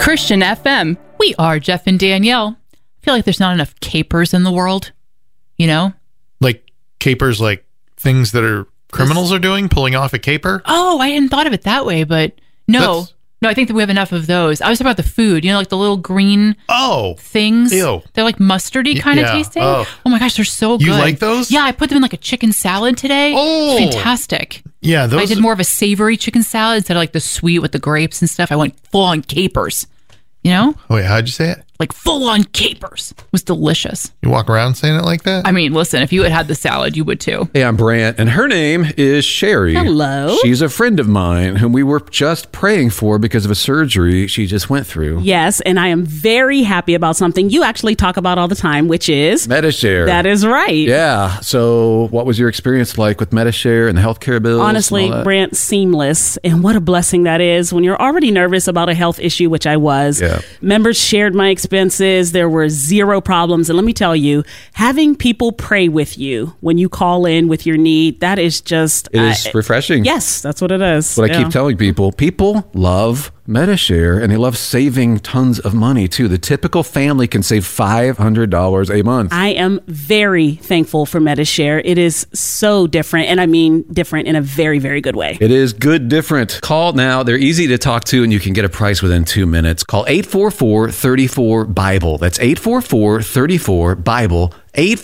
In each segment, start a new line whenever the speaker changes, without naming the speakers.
Christian FM. We are Jeff and Danielle. I feel like there's not enough capers in the world, you know?
Like capers, like things that are criminals are doing, pulling off a caper?
Oh, I hadn't thought of it that way, but no. No, I think that we have enough of those. I was talking about the food, you know, like the little green things.
Ew.
They're like mustardy kind of tasting. Oh my gosh, they're so good.
You like those?
Yeah, I put them in like a chicken salad today.
Oh.
It's fantastic.
Yeah, those.
I did more of a savory chicken salad instead of like the sweet with the grapes and stuff. I went full on capers, you know?
Wait, how'd you say it?
Like full on capers. It was delicious.
You walk around saying it like that?
I mean, listen, if you had had the salad, you would too.
Hey, I'm Brant, and her name is Sherry.
Hello.
She's a friend of mine whom we were just praying for because of a surgery she just went through.
Yes, and I am very happy about something you actually talk about all the time, which is
Medi-Share.
That is right.
Yeah. So what was your experience like with Medi-Share and the healthcare bills?
Honestly, Brant, seamless. And what a blessing that is when you're already nervous about a health issue, which I was.
Yeah.
Members shared my expenses. There were zero problems. And let me tell you, having people pray with you when you call in with your need, that is just...
It is refreshing.
Yes, that's what it is.
What I keep telling people love Medi-Share, and they love saving tons of money, too. The typical family can save $500 a month.
I am very thankful for Medi-Share. It is so different, and I mean different in a very, very good way.
It is good different. Call now. They're easy to talk to, and you can get a price within 2 minutes. Call 844-34-BIBLE. That's 844-34-BIBLE.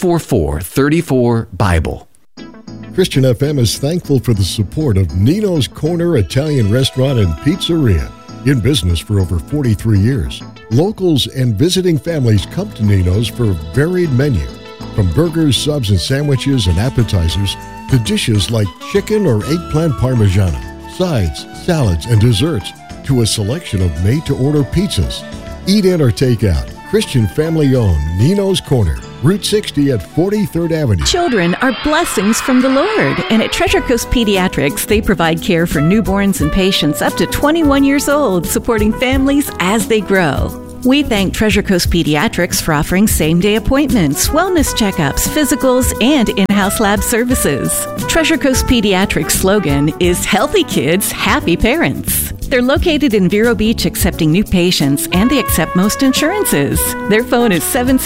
844-34-BIBLE.
Christian FM is thankful for the support of Nino's Corner Italian Restaurant and Pizzeria. In business for over 43 years, locals and visiting families come to Nino's for a varied menu. From burgers, subs, and sandwiches and appetizers to dishes like chicken or eggplant parmigiana, sides, salads, and desserts, to a selection of made-to-order pizzas. Eat in or take out. Christian family-owned Nino's Corner, Route 60 at 43rd Avenue.
Children are blessings from the Lord, and at Treasure Coast Pediatrics, they provide care for newborns and patients up to 21 years old, supporting families as they grow. We thank Treasure Coast Pediatrics for offering same-day appointments, wellness checkups, physicals, and in-house lab services. Treasure Coast Pediatrics' slogan is Healthy Kids, Happy Parents. They're located in Vero Beach, accepting new patients, and they accept most insurances. Their phone is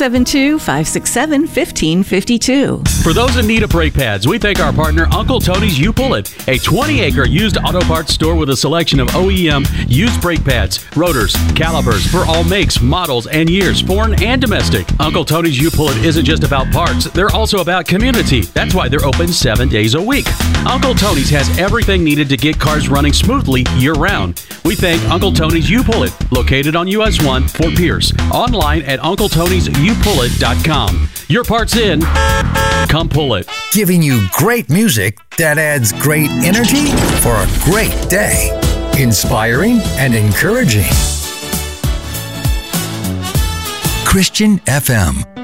772-567-1552.
For those in need of brake pads, we thank our partner Uncle Tony's U-Pull-It, a 20-acre used auto parts store with a selection of OEM used brake pads, rotors, calipers for all makes, models, and years, foreign and domestic. Uncle Tony's U-Pull-It isn't just about parts, they're also about community. That's why they're open 7 days a week. Uncle Tony's has everything needed to get cars running smoothly year-round. We thank Uncle Tony's U-Pull-It, located on US 1, Fort Pierce. Online at UncleTony'sUPullIt.com. Your part's in. Come pull it.
Giving you great music that adds great energy for a great day. Inspiring and encouraging. Christian FM.